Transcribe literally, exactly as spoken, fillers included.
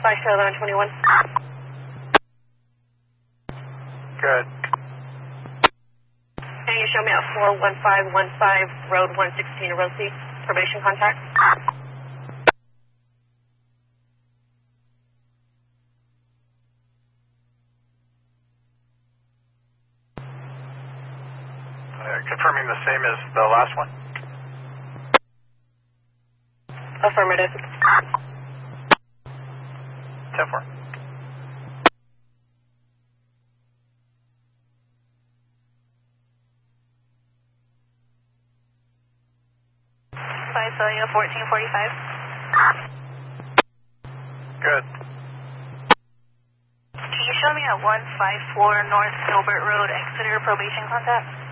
Five show eleven twenty-one. Good. Can you show me at four one five one five Road one sixteen Rosie, probation contact? Uh, confirming the same as the last one? Affirmative. ten four. Five Celia fourteen forty-five. Good. Can you show me at one five four North Gilbert Road, Exeter, probation contact?